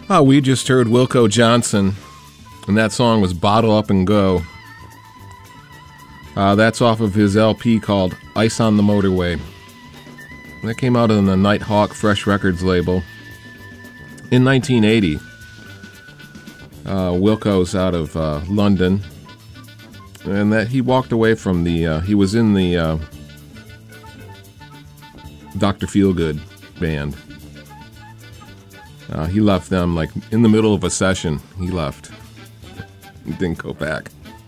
We just heard Wilco Johnson, and that song was Bottle Up and Go. That's off of his LP called Ice on the Motorway. That came out on the Nighthawk Fresh Records label. In 1980, Wilco's out of London, and that he walked away from he was in the Dr. Feelgood band. He left them, like, in the middle of a session. He left. He didn't go back.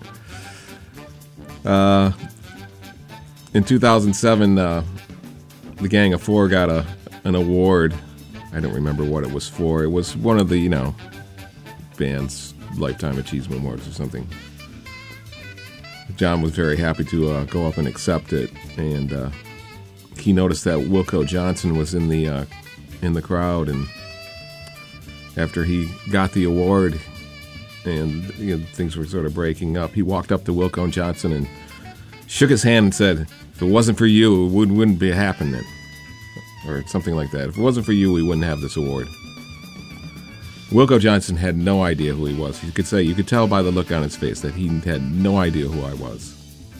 In 2007, the Gang of Four got an award. I don't remember what it was for. It was one of the, band's Lifetime Achievement Awards or something. John was very happy to go up and accept it, and he noticed that Wilco Johnson was in the crowd, and after he got the award and things were sort of breaking up, he walked up to Wilco Johnson and shook his hand and said, "If it wasn't for you, it wouldn't be happening," or something like that. "If it wasn't for you, we wouldn't have this award." Wilco Johnson had no idea who he was. You could tell by the look on his face that he had no idea who I was.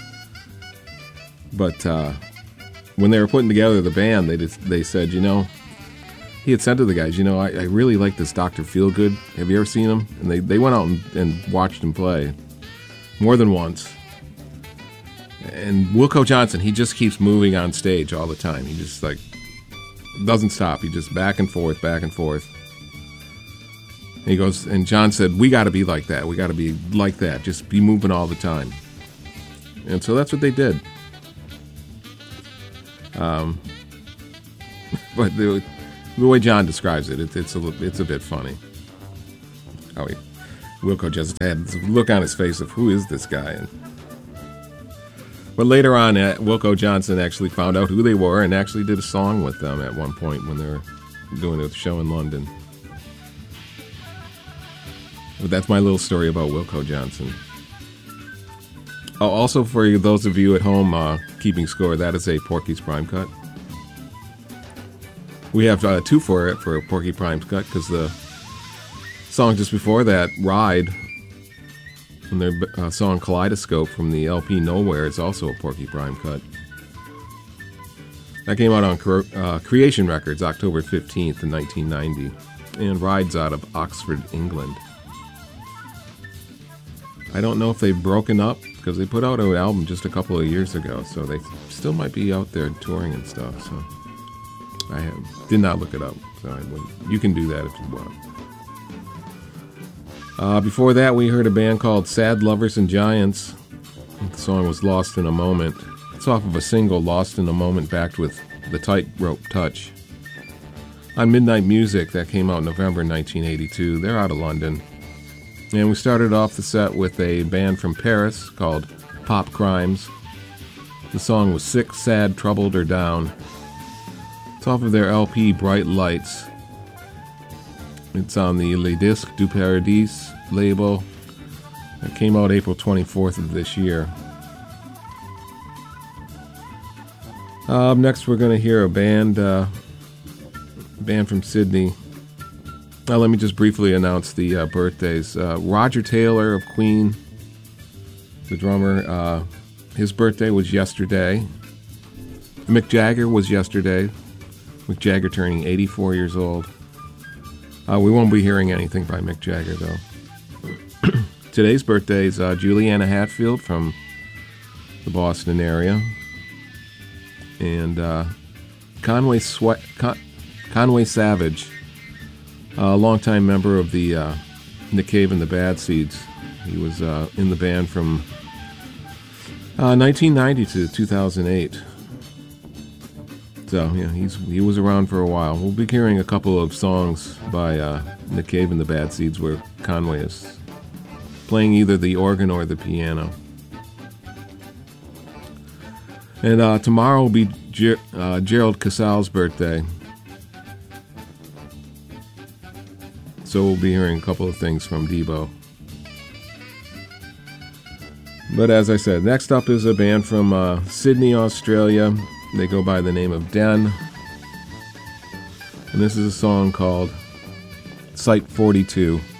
But when they were putting together the band, they said, he had said to the guys, I really like this Dr. Feelgood. Have you ever seen him? And they went out and watched him play more than once. And Wilco Johnson, he just keeps moving on stage all the time. He just, doesn't stop. He just back and forth, back and forth. And he goes, and John said, "We got to be like that. We got to be like that. Just be moving all the time." And so that's what they did. But the way John describes it, it's a bit funny. Wilco just had this look on his face of, who is this guy? But later on, Wilco Johnson actually found out who they were and actually did a song with them at one point when they were doing a show in London. But that's my little story about Wilco Johnson. Also, for those of you at home keeping score, that is a Porky's Prime cut. We have two for a Porky Prime cut, because the song just before that, Ride, and their song Kaleidoscope from the LP Nowhere, is also a Porky Prime cut. That came out on Creation Records, October 15th in 1990, and Ride's out of Oxford, England. I don't know if they've broken up, because they put out an album just a couple of years ago, so they still might be out there touring and stuff, so I did not look it up, so you can do that if you want. Before that, we heard a band called Sad Lovers and Giants. The song was Lost in a Moment. It's off of a single, Lost in a Moment, backed with The Tightrope Touch. On Midnight Music, that came out in November 1982. They're out of London. And we started off the set with a band from Paris called Pop Crimes. The song was Sick, Sad, Troubled, or Down. It's off of their LP Bright Lights. It's on the Les Disques du Paradis label. It came out April 24th of this year. Next we're going to hear a band from Sydney. Let me just briefly announce the birthdays. Roger Taylor of Queen, the drummer, his birthday was yesterday. Mick Jagger was yesterday. Mick Jagger turning 84 years old. We won't be hearing anything by Mick Jagger, though. Today's birthday is Juliana Hatfield from the Boston area. And Conway Savage, a longtime member of the Nick Cave and the Bad Seeds. He was in the band from 1990 to 2008. So, yeah, he was around for a while. We'll be hearing a couple of songs by Nick Cave and the Bad Seeds where Conway is playing either the organ or the piano. And tomorrow will be Gerald Casal's birthday. So we'll be hearing a couple of things from Debo. But as I said, next up is a band from Sydney, Australia. They go by the name of Den. And this is a song called Site 42.